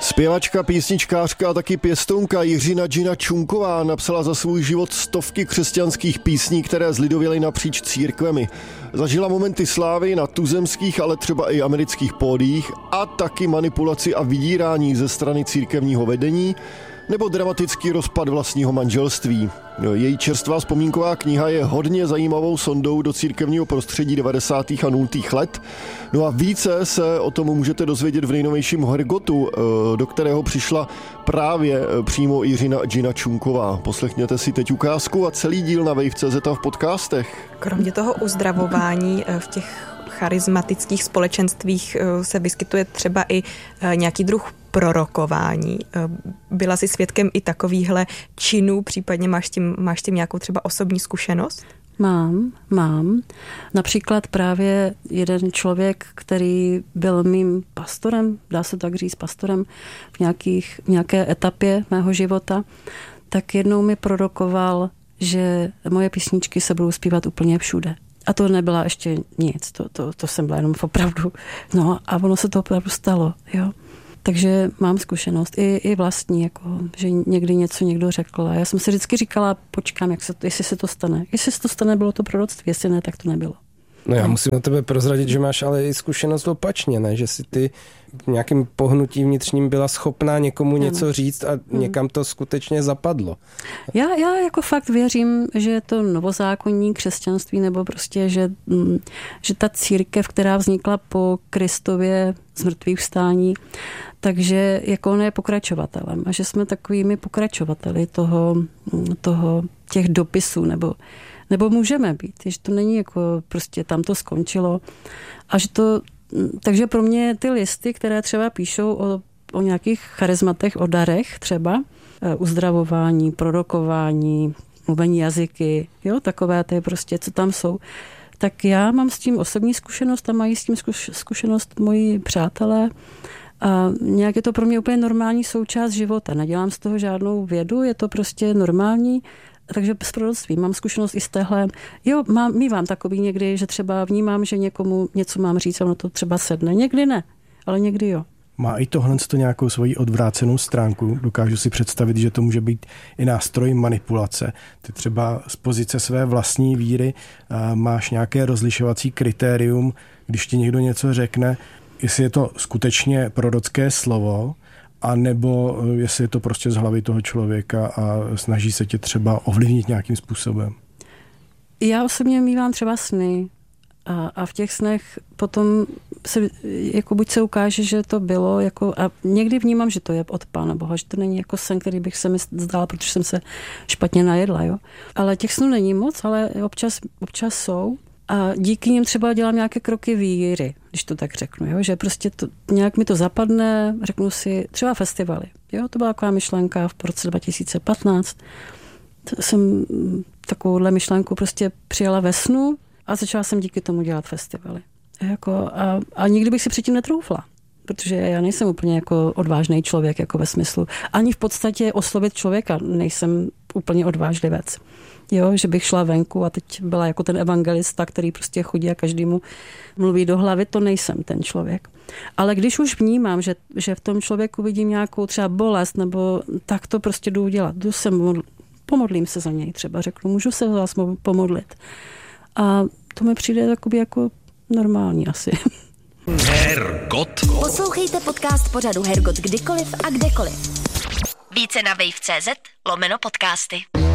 Zpěvačka, písničkářka a taky pěstounka Jiřina Gina Čunková napsala za svůj život stovky křesťanských písní, které zlidověly napříč církvemi. Zažila momenty slávy na tuzemských, ale třeba i amerických pódiích a taky manipulaci a vydírání ze strany církevního vedení nebo dramatický rozpad vlastního manželství. Její čerstvá vzpomínková kniha je hodně zajímavou sondou do církevního prostředí 90. a 0. let. No a více se o tom můžete dozvědět v nejnovějším Hergotu, do kterého přišla právě přímo Jiřina Gina Čunková. Poslechněte si teď ukázku a celý díl na Wave.cz a v podcastech. Kromě toho uzdravování v těch charismatických společenstvích se vyskytuje třeba i nějaký druh prorokování. Byla jsi svědkem i takovýchhle činů, případně máš tím nějakou třeba osobní zkušenost? Mám. Například právě jeden člověk, který byl mým pastorem, dá se tak říct, pastorem v nějaké etapě mého života, tak jednou mi prorokoval, že moje písničky se budou zpívat úplně všude. A to nebyla ještě nic, to jsem byla jenom opravdu. No a ono se to opravdu stalo, jo. Takže mám zkušenost i vlastní, jako, že někdy něco někdo řekl. A já jsem si vždycky říkala, počkám, jestli se to stane. Jestli se to stane, bylo to proroctví, jestli ne, tak to nebylo. No já musím na tebe prozradit, že máš ale i zkušenost opačně, ne? Že si ty nějakým pohnutím vnitřním byla schopná někomu něco říct a někam to skutečně zapadlo. Já jako fakt věřím, že je to novozákonní křesťanství, nebo prostě, že ta církev, která vznikla po Kristově zmrtvých vstání, takže jako on je pokračovatelem a že jsme takovými pokračovateli těch dopisů, nebo můžeme být, že to není jako prostě tam to skončilo a že to, takže pro mě ty listy, které třeba píšou o nějakých charizmatech, o darech třeba, uzdravování, prorokování, mluvení jazyky, jo, takové ty prostě, co tam jsou, tak já mám s tím osobní zkušenost a mají s tím zkušenost moji přátelé a nějak je to pro mě úplně normální součást života. Nedělám z toho žádnou vědu, je to prostě normální. Takže s proroctvím mám zkušenost i z téhle. Jo, mívám takový někdy, že třeba vnímám, že někomu něco mám říct a ono to třeba sedne. Někdy ne, ale někdy jo. Má i tohle nějakou svoji odvrácenou stránku. Dokážu si představit, že to může být i nástroj manipulace. Ty třeba z pozice své vlastní víry máš nějaké rozlišovací kritérium, když ti někdo něco řekne, jestli je to skutečně prorocké slovo, a nebo jestli je to prostě z hlavy toho člověka a snaží se tě třeba ovlivnit nějakým způsobem. Já osobně mívám třeba sny a v těch snech potom se, jako buď se ukáže, že to bylo, jako, a někdy vnímám, že to je od Pána Boha, že to není jako sen, který bych se mi zdala, protože jsem se špatně najedla, jo. Ale těch snů není moc, ale občas jsou. A díky nim třeba dělám nějaké kroky víry, když to tak řeknu, jo? Že prostě nějak mi to zapadne, řeknu si třeba festivaly. Jo? To byla taková myšlenka v roce 2015. Jsem takovouhle myšlenku prostě přijala ve snu a začala jsem díky tomu dělat festivaly. A nikdy bych si předtím netroufla, protože já nejsem úplně jako odvážný člověk, jako ve smyslu. Ani v podstatě oslovit člověka nejsem úplně odvážlivec. Jo, že bych šla venku a teď byla jako ten evangelista, který prostě chodí a každému mluví do hlavy, to nejsem ten člověk. Ale když už vnímám, že v tom člověku vidím nějakou třeba bolest, nebo tak to prostě jdu udělat. Pomodlím se za něj třeba, řeknu, můžu se vás pomodlit. A to mi přijde takový jako normální asi. Hergot. Poslouchejte podcast pořadu Hergot kdykoliv a kdekoliv. Více na wave.cz/podcasty.